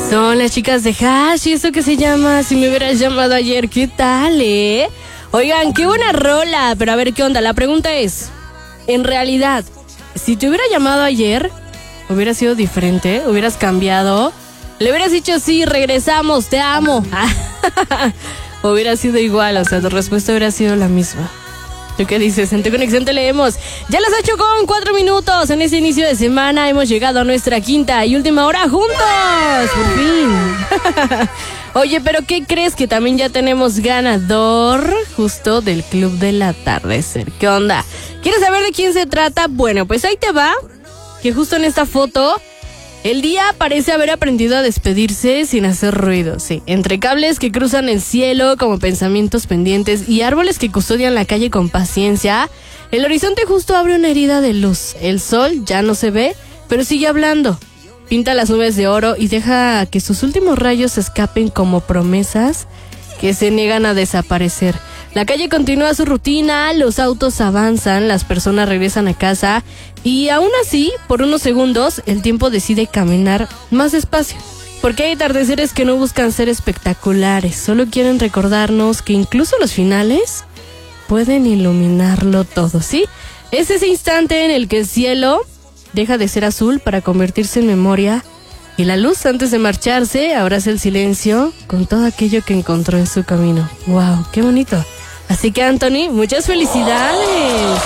Son las chicas de Hash y eso que se llama Si me hubieras llamado ayer. ¿Qué tal, Oigan, qué buena rola. Pero a ver, ¿qué onda? La pregunta es, en realidad, si te hubiera llamado ayer, ¿hubiera sido diferente? ¿Hubieras cambiado? ¿Le hubieras dicho sí, regresamos, te amo? Hubiera sido igual, o sea, tu respuesta hubiera sido la misma. ¿Tú qué dices? En Tu Conexión te leemos. Ya las 8:04 en este inicio de semana. Hemos llegado a nuestra quinta y última hora juntos. Por fin. Oye, pero ¿qué crees? Que también ya tenemos ganador justo del Club del Atardecer. ¿Qué onda? ¿Quieres saber de quién se trata? Bueno, pues ahí te va. Que justo en esta foto, el día parece haber aprendido a despedirse sin hacer ruido, sí. Entre cables que cruzan el cielo como pensamientos pendientes y árboles que custodian la calle con paciencia, el horizonte justo abre una herida de luz. El sol ya no se ve, pero sigue hablando. Pinta las nubes de oro y deja que sus últimos rayos escapen como promesas que se niegan a desaparecer. La calle continúa su rutina, los autos avanzan, las personas regresan a casa y aún así, por unos segundos, el tiempo decide caminar más despacio. Porque hay atardeceres que no buscan ser espectaculares, solo quieren recordarnos que incluso los finales pueden iluminarlo todo, ¿sí? Es ese instante en el que el cielo deja de ser azul para convertirse en memoria y la luz, antes de marcharse, abraza el silencio con todo aquello que encontró en su camino. ¡Wow! ¡Qué bonito! Así que, Anthony, muchas felicidades.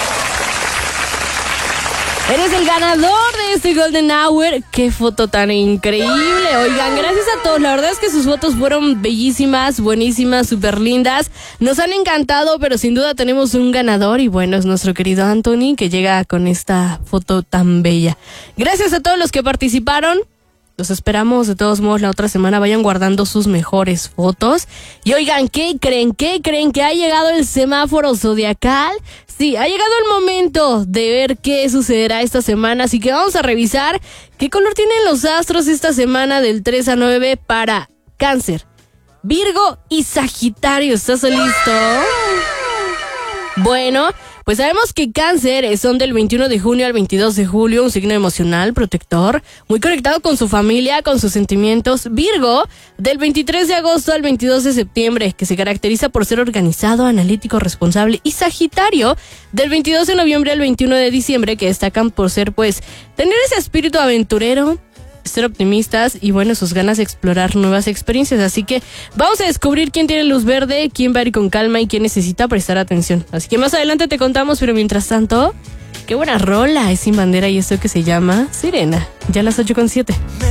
Eres el ganador de este Golden Hour. ¡Qué foto tan increíble! Oigan, gracias a todos. La verdad es que sus fotos fueron bellísimas, buenísimas, súper lindas. Nos han encantado, pero sin duda tenemos un ganador. Y bueno, es nuestro querido Anthony, que llega con esta foto tan bella. Gracias a todos los que participaron. Los esperamos de todos modos la otra semana. Vayan guardando sus mejores fotos. Y oigan, ¿qué creen? ¿Qué creen? ¿Que ha llegado el semáforo zodiacal? Sí, ha llegado el momento de ver qué sucederá esta semana. Así que vamos a revisar qué color tienen los astros esta semana del 3 a 9 para Cáncer, Virgo y Sagitario. ¿Estás listo? Bueno, pues sabemos que Cáncer son del 21 de junio al 22 de julio, un signo emocional, protector, muy conectado con su familia, con sus sentimientos. Virgo, del 23 de agosto al 22 de septiembre, que se caracteriza por ser organizado, analítico, responsable. Y Sagitario, del 22 de noviembre al 21 de diciembre, que destacan por ser, pues, tener ese espíritu aventurero, ser optimistas y bueno, sus ganas de explorar nuevas experiencias. Así que vamos a descubrir quién tiene luz verde, quién va a ir con calma y quién necesita prestar atención. Así que más adelante te contamos, pero mientras tanto, qué buena rola es Sin Bandera y esto que se llama Sirena. Ya a las 8:07.